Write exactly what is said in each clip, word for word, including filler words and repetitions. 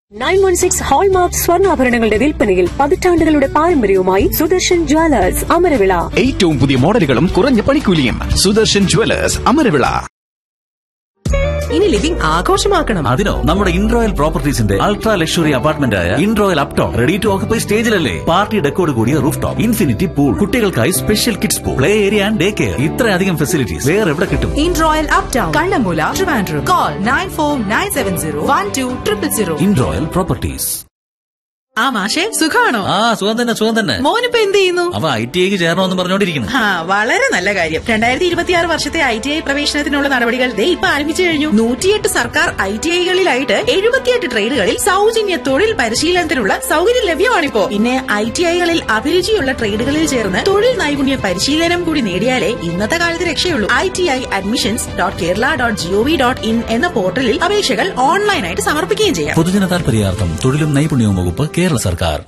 Nine one six hallmark സ്വർണ്ണാഭരണങ്ങളുടെ വിൽപ്പനയിൽ പതിറ്റാണ്ടുകളുടെ പാരമ്പര്യവുമായി സുദർശൻ ജ്വല്ലേഴ്സ് അമരവിള. ഏറ്റവും പുതിയ മോഡലുകളും കുറഞ്ഞ പണിക്കൂലിയും. സുദർശൻ ജ്വല്ലേഴ്സ് അമരവിള. ഇനി ലിവിംഗ് ആഘോഷമാക്കണം. അതിനോ നമ്മുടെ ഇൻറോയൽ പ്രോപ്പർട്ടീസിന്റെ അൾട്രാ ലക്ഷറി അപ്പാർട്ട്മെന്റ് ആയ ഇൻറോയൽ Upton ready to occupy സ്റ്റേജിലല്ലേ. Party ഡെക്കോട് കൂടിയ റൂഫ് ടോപ്പ്, ഇൻഫിനിറ്റി പൂൾ, കുട്ടികൾക്കായി special kids pool, play area and day care. ഇത്രയധികം ഫെസിലിറ്റീസ് വേറെ എവിടെ കിട്ടും? ഇൻറോയൽ uptown, Kannammoola, Trivandrum. Call nine four nine seven zero one two triple zero. ഇൻറോയൽ properties. ആ മാഷേ, സുഖാണോ? ആ സുഖം തന്നെ, സുഖം തന്നെ. മോനിപ്പോ എന്ത് ചെയ്യുന്നു? അവ ഐ ടി ഐക്ക് ചേരണമെന്ന് പറഞ്ഞോണ്ടിരിക്കുന്നു. ആ വളരെ നല്ല കാര്യം. രണ്ടായിരത്തി ഇരുപത്തിയാറ് വർഷത്തെ ഐ ടി ഐ പ്രവേശനത്തിനുള്ള നടപടികൾ ദേ ഇപ്പൊ ആരംഭിച്ചു കഴിഞ്ഞു. നൂറ്റിയെട്ട് സർക്കാർ ഐ ടി ഐകളിലായിട്ട് എഴുപത്തിയെട്ട് ട്രേഡുകളിൽ സൗജന്യ തൊഴിൽ പരിശീലനത്തിനുള്ള സൗകര്യം ലഭ്യമാണിപ്പോ. പിന്നെ ഐ ടി ഐകളിൽ അഭിരുചിയുള്ള ട്രേഡുകളിൽ ചേർന്ന് തൊഴിൽ നൈപുണ്യ പരിശീലനം കൂടി നേടിയാലേ ഇന്നത്തെ കാലത്ത് രക്ഷയുള്ളൂ. I T I admissions dot Kerala dot G O V dot in എന്ന പോർട്ടലിൽ അപേക്ഷകൾ ഓൺലൈനായിട്ട് സമർപ്പിക്കുകയും ചെയ്യാം. പൊതുജന താൽപര്യാർത്ഥം തൊഴിലും നൈപുണ്യവും വകുപ്പ്, കേരള സർക്കാർ.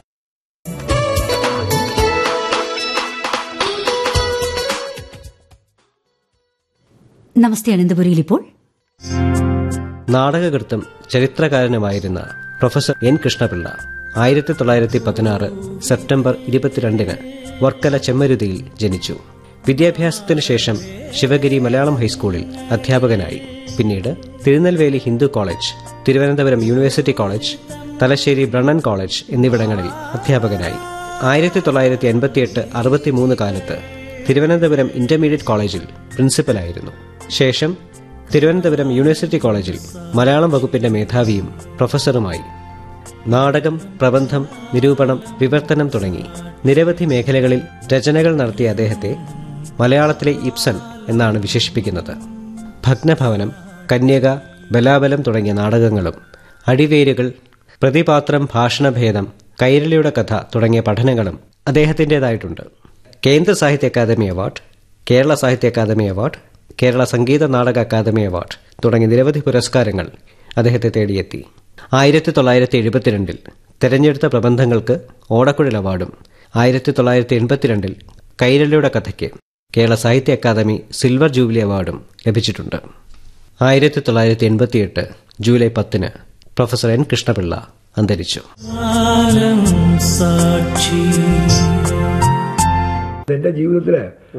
നമസ്തേ അനന്തപുരിയിൽ ഇപ്പോൾ നാടകകൃത്തും ചരിത്രകാരനുമായിരുന്ന പ്രൊഫസർ എൻ കൃഷ്ണപിള്ള ആയിരത്തി തൊള്ളായിരത്തി പതിനാറ് സെപ്റ്റംബർ ഇരുപത്തിരണ്ടിന് വർക്കല ചെമ്മരുതിയിൽ ജനിച്ചു. വിദ്യാഭ്യാസത്തിനു ശേഷം ശിവഗിരി മലയാളം ഹൈസ്കൂളിൽ അധ്യാപകനായി. പിന്നീട് Tirunelveli Hindu college, Thiruvananthapuram university college, Thalassery Brennen college എന്നിവിടങ്ങളിൽ അധ്യാപകനായി. ആയിരത്തി തൊള്ളായിരത്തി എൺപത്തിയെട്ട് അറുപത്തിമൂന്ന് കാലത്ത് തിരുവനന്തപുരം ഇന്റർമീഡിയറ്റ് കോളേജിൽ പ്രിൻസിപ്പലായിരുന്നു. ശേഷം തിരുവനന്തപുരം യൂണിവേഴ്സിറ്റി കോളേജിൽ മലയാളം വകുപ്പിന്റെ മേധാവിയും പ്രൊഫസറുമായി. നാടകം, പ്രബന്ധം, നിരൂപണം, വിവർത്തനം തുടങ്ങി നിരവധി മേഖലകളിൽ രചനകൾ നടത്തിയ അദ്ദേഹത്തെ മലയാളത്തിലെ ഇബ്സൺ എന്നാണ് വിശേഷിപ്പിക്കുന്നത്. ഭഗ്നഭവനം, കന്യക, ബലാബലം തുടങ്ങിയ നാടകങ്ങളും, അടിവേരുകൾ, പ്രതിപാത്രം, ഭാഷണഭേദം, കൈരളിയുടെ കഥ തുടങ്ങിയ പഠനങ്ങളും അദ്ദേഹത്തിൻ്റെതായിട്ടുണ്ട്. കേന്ദ്ര സാഹിത്യ അക്കാദമി അവാർഡ്, കേരള സാഹിത്യ academy award, Kerala Sangeetha Nataka academy award തുടങ്ങിയ നിരവധി പുരസ്കാരങ്ങൾ അദ്ദേഹത്തെ തേടിയെത്തി. ആയിരത്തി തൊള്ളായിരത്തി എഴുപത്തിരണ്ടിൽ തെരഞ്ഞെടുത്ത പ്രബന്ധങ്ങൾക്ക് ഓടക്കുഴൽ അവാർഡും ആയിരത്തി തൊള്ളായിരത്തി എൺപത്തിരണ്ടിൽ കൈരളിയുടെ കഥയ്ക്ക് കേരള സാഹിത്യ അക്കാദമി സിൽവർ ജൂബിലി അവാർഡും ലഭിച്ചിട്ടുണ്ട്. ആയിരത്തി തൊള്ളായിരത്തി എൺപത്തിയെട്ട് ജൂലൈ പത്തിന് പ്രൊഫസർ എൻ കൃഷ്ണപിള്ള അന്തരിച്ചു. എൻ്റെ ജീവിതത്തിൽ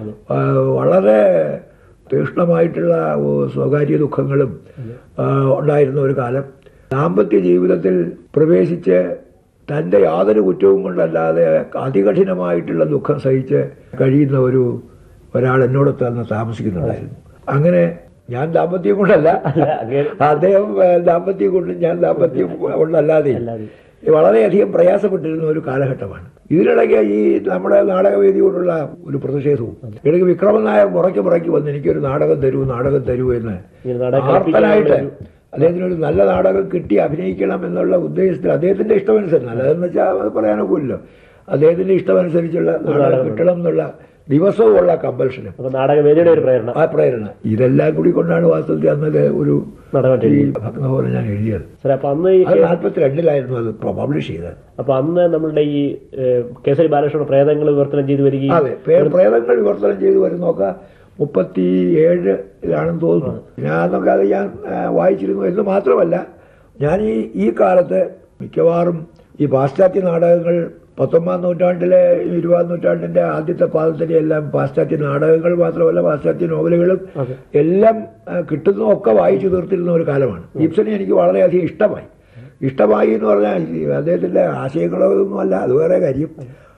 വളരെ തീക്ഷ്ണമായിട്ടുള്ള സ്വകാര്യ ദുഃഖങ്ങളും ഉണ്ടായിരുന്ന ഒരു കാലം. ദാമ്പത്യ ജീവിതത്തിൽ പ്രവേശിച്ച് തൻ്റെ യാതൊരു കുറ്റവും കൊണ്ടല്ലാതെ അതികഠിനമായിട്ടുള്ള ദുഃഖം സഹിച്ച് കഴിയുന്ന ഒരു ഒരാൾ എന്നോട് തന്നെ താമസിക്കുന്നുണ്ടായിരുന്നു. അങ്ങനെ ഞാൻ ദാമ്പത്യം കൊണ്ടല്ല, അദ്ദേഹം ദാമ്പത്യം കൊണ്ടും ഞാൻ ദാമ്പത്യം കൊണ്ടല്ലാതെ വളരെയധികം പ്രയാസപ്പെട്ടിരുന്ന ഒരു കാലഘട്ടമാണ്. ഇതിനിടയ്ക്ക് ഈ നമ്മുടെ നാടകവേദിയോടുള്ള ഒരു പ്രതിഷേധവും ഇടയ്ക്ക് വിക്രമൻ നായർ മുറയ്ക്ക് മുറയ്ക്ക് വന്ന് എനിക്കൊരു നാടകം തരൂ നാടകം തരൂ എന്ന് ആർത്തനായിട്ട് അദ്ദേഹത്തിനൊരു നല്ല നാടകം കിട്ടി അഭിനയിക്കണം എന്നുള്ള ഉദ്ദേശത്തിൽ അദ്ദേഹത്തിന്റെ ഇഷ്ടമനുസരിച്ച്, നല്ലതെന്ന് വെച്ചാൽ അത് പറയാനൊക്കില്ലല്ലോ, അദ്ദേഹത്തിന്റെ ഇഷ്ടമനുസരിച്ചുള്ള നാടകം കിട്ടണം എന്നുള്ള ദിവസവും ഉള്ള കമ്പൽഷനും നാടകവേദിയുടെ ഒരു പ്രേരണ ആ പ്രേരണ ഇതെല്ലാം കൂടി കൊണ്ടാണ് വാസ്തവത്തിൽ അന്നത് ഒരു ഭഗ്നഭവനം ഞാൻ എഴുതിയത്. അത് നാൽപ്പത്തി രണ്ടിലായിരുന്നു അത് പബ്ലിഷ് ചെയ്തത്. അപ്പൊ അന്ന് നമ്മളുടെ ഈ കേസരി ബാലകൃഷ്ണ പ്രേതങ്ങൾ വിവർത്തനം ചെയ്ത് വരികയും അതെ പ്രേതങ്ങൾ വിവർത്തനം ചെയ്ത് വരുന്നൊക്കെ മുപ്പത്തി ഏഴിലാണെന്ന് തോന്നുന്നു. ഞാൻ അന്നൊക്കെ അത് ഞാൻ വായിച്ചിരുന്നു എന്ന് മാത്രമല്ല, ഞാൻ ഈ ഈ കാലത്ത് മിക്കവാറും ഈ പാശ്ചാത്യ നാടകങ്ങൾ പത്തൊമ്പതാം നൂറ്റാണ്ടിലെ ഇരുപതാം നൂറ്റാണ്ടിന്റെ ആദ്യത്തെ പാദത്തിലെ എല്ലാം പാശ്ചാത്യ നാടകങ്ങൾ മാത്രമല്ല പാശ്ചാത്യ നോവലുകളും എല്ലാം കിട്ടുന്നതൊക്കെ വായിച്ചു തീർത്തിരുന്ന ഒരു കാലമാണ്. ഇബ്സനെ എനിക്ക് വളരെയധികം ഇഷ്ടമായി. ഇഷ്ടമായി എന്ന് പറഞ്ഞാൽ അദ്ദേഹത്തിന്റെ ആശയങ്ങളൊന്നുമല്ല, അത് വേറെ കാര്യം.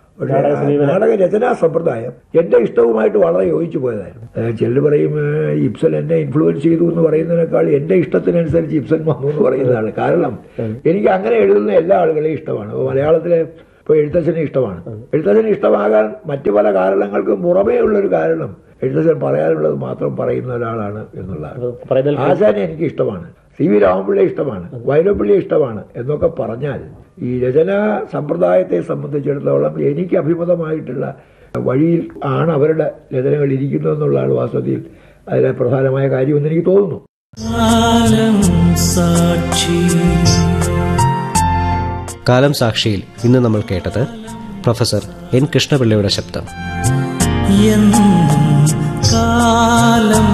നാടക രചനാ സമ്പ്രദായം എന്റെ ഇഷ്ടവുമായിട്ട് വളരെ യോജിച്ചു പോയതായിരുന്നു. ചിലർ പറയും ഇബ്സൻ എന്നെ ഇൻഫ്ലുവൻസ് ചെയ്തു എന്ന് പറയുന്നതിനേക്കാൾ എന്റെ ഇഷ്ടത്തിനനുസരിച്ച് ഇബ്സൻ വന്നു എന്ന് പറയുന്നതാണ്. കാരണം എനിക്ക് അങ്ങനെ എഴുതുന്ന എല്ലാ ആളുകളെയും ഇഷ്ടമാണ്. അപ്പോൾ മലയാളത്തിലെ ഇപ്പോൾ എഴുത്തച്ഛനെ ഇഷ്ടമാണ്. എഴുത്തച്ഛന് ഇഷ്ടമാകാൻ മറ്റു പല കാരണങ്ങൾക്കും പുറമേ ഉള്ളൊരു കാരണം എഴുത്തച്ഛൻ പറയാനുള്ളത് മാത്രം പറയുന്ന ഒരാളാണ് എന്നുള്ളതാണ്. ആശാനെ എനിക്ക് ഇഷ്ടമാണ്, സി വി രാമപിള്ളയെ ഇഷ്ടമാണ്, വൈലോപ്പിള്ളിയെ ഇഷ്ടമാണ് എന്നൊക്കെ പറഞ്ഞാൽ ഈ രചനാ സമ്പ്രദായത്തെ സംബന്ധിച്ചിടത്തോളം എനിക്ക് അഭിമതമായിട്ടുള്ള വഴിയിൽ ആണ് അവരുടെ രചനകൾ ഇരിക്കുന്നതെന്നുള്ളതാണ് വാസ്തവത്തിൽ അതിലെ പ്രധാനമായ കാര്യമെന്ന് എനിക്ക് തോന്നുന്നു. കാലം സാക്ഷിയിൽ ഇന്ന് നമ്മൾ കേട്ടത് പ്രൊഫസർ എൻ കൃഷ്ണപിള്ളയുടെ ശബ്ദം. കാലം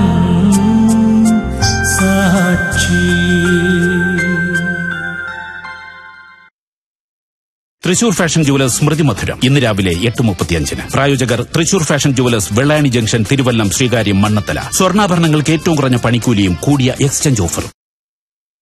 സാക്ഷി. തൃശൂർ ഫാഷൻ ജുവലേഴ്സ് സ്മൃതി മധുരം ഇന്ന് രാവിലെ എട്ട് മുപ്പത്തിയഞ്ചിന്. പ്രായോജകർ Thrissur fashion jewellers Vellayani junction, Thiruvallam, Sreekaryam, Mannathala. സ്വർണ്ണാഭരണങ്ങൾക്ക് ഏറ്റവും കുറഞ്ഞ പണിക്കൂലിയും കൂടിയ എക്സ്ചേഞ്ച് ഓഫറും.